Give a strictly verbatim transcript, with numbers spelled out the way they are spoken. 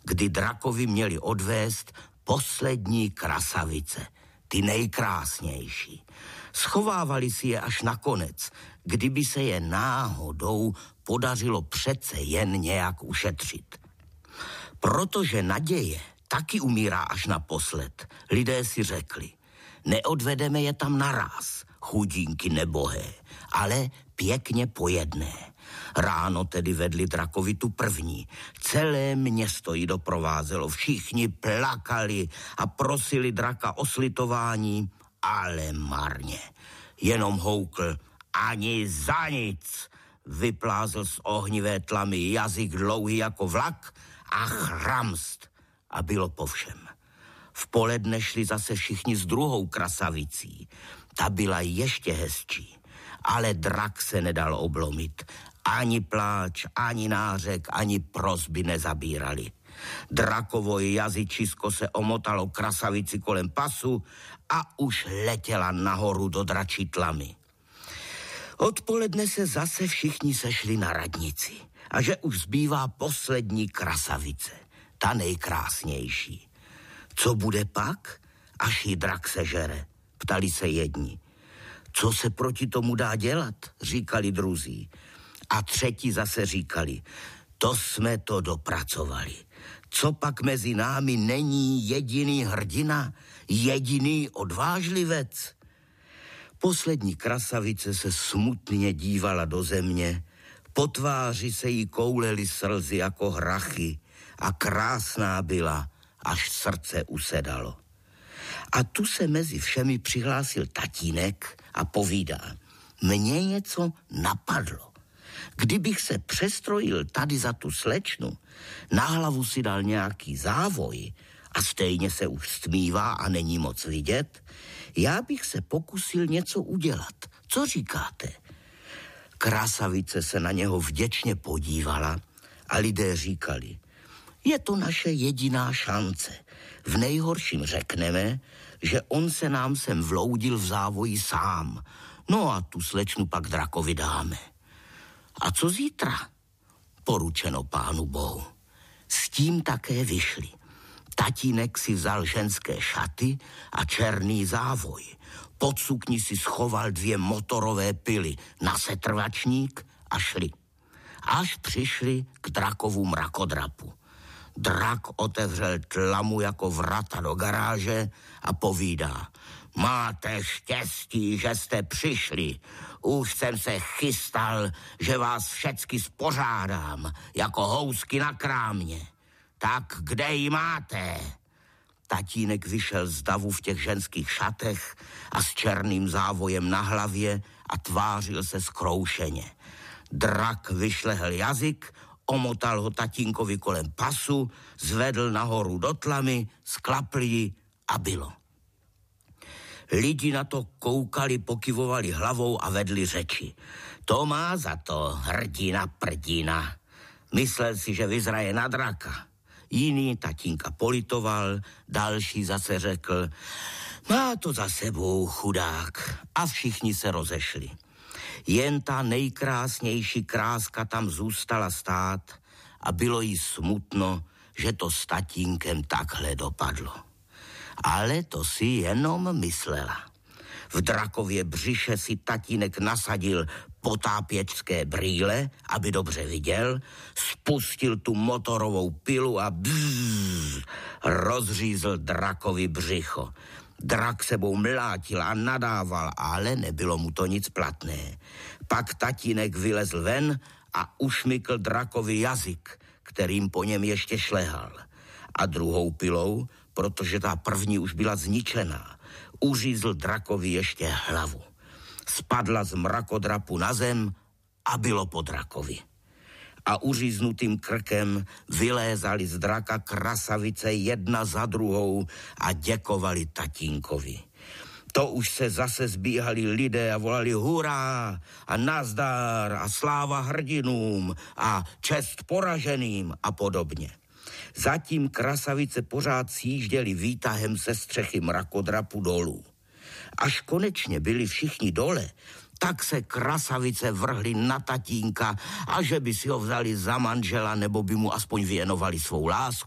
kdy drakovi měli odvést poslední krasavice, ty nejkrásnější. Schovávali si je až nakonec, kdyby se je náhodou podařilo přece jen nějak ušetřit. Protože naděje taky umírá až naposled, lidé si řekli, neodvedeme je tam naráz, chudinky nebohé, ale pěkně po jedné. Ráno tedy vedli drakovi tu první. Celé město ji doprovázelo, všichni plakali a prosili draka o slitování, ale marně. Jenom houkl, ani za nic. Vyplázl z ohnivé tlamy jazyk dlouhý jako vlak a chramst. A bylo po všem. V poledne šli zase všichni s druhou krasavicí. Ta byla ještě hezčí, ale drak se nedal oblomit. Ani pláč, ani nářek, ani prosby nezabírali. Drakovo jazyčisko se omotalo krasavici kolem pasu a už letěla nahoru do dračí tlamy. Odpoledne se zase všichni sešli na radnici a že už zbývá poslední krasavice, ta nejkrásnější. Co bude pak, až ji drak sežere, ptali se jedni. Co se proti tomu dá dělat, říkali druzí. A třetí zase říkali, to jsme to dopracovali. Co pak mezi námi není jediný hrdina, jediný odvážlivec? Poslední krasavice se smutně dívala do země, po tváři se jí koulely slzy jako hrachy a krásná byla, až srdce usedalo. A tu se mezi všemi přihlásil tatínek a povídá, mně něco napadlo. Kdybych se přestrojil tady za tu slečnu, na hlavu si dal nějaký závoj a stejně se už stmívá a není moc vidět, já bych se pokusil něco udělat. Co říkáte? Krasavice se na něho vděčně podívala a lidé říkali, je to naše jediná šance. V nejhorším řekneme, že on se nám sem vloudil v závoji sám. No a tu slečnu pak drakovi dáme. A co zítra? Poručeno Pánu Bohu. S tím také vyšli. Tatínek si vzal ženské šaty a černý závoj. Pod sukni si schoval dvě motorové pily na setrvačník a šli. Až přišli k drakovu mrakodrapu. Drak otevřel tlamu jako vrata do garáže a povídá, máte štěstí, že jste přišli. Už jsem se chystal, že vás všecky spořádám, jako housky na krámě. Tak kde ji máte? Tatínek vyšel z davu v těch ženských šatech a s černým závojem na hlavě a tvářil se zkroušeně. Drak vyšlehl jazyk, omotal ho tatínkovi kolem pasu, zvedl nahoru do tlamy, sklapl ji a bylo. Lidi na to koukali, pokyvovali hlavou a vedli řeči. To má za to hrdina prdina. Myslel si, že vyzraje na draka. Jiný tatínka politoval, další zase řekl, má to za sebou chudák. A všichni se rozešli. Jen ta nejkrásnější kráska tam zůstala stát a bylo jí smutno, že to s tatínkem takhle dopadlo. Ale to si jenom myslela. V drakově břiše si tatínek nasadil potápěčské brýle, aby dobře viděl, spustil tu motorovou pilu a bzzz, rozřízl drakovi břicho. Drak sebou mlátil a nadával, ale nebylo mu to nic platné. Pak tatínek vylezl ven a ušmykl drakovi jazyk, kterým po něm ještě šlehal. A druhou pilou, protože ta první už byla zničená, uřízl drakovi ještě hlavu. Spadla z mrakodrapu na zem a bylo po drakovi. A uříznutým krkem vylézali z draka krasavice jedna za druhou a děkovali tatínkovi. To už se zase zbíhali lidé a volali hurá a nazdar a sláva hrdinům a čest poraženým a podobně. Zatím krasavice pořád sjížděli výtahem se střechy mrakodrapu dolů. Až konečně byli všichni dole, tak se krasavice vrhly na tatínka a že by si ho vzali za manžela nebo by mu aspoň věnovali svou lásku,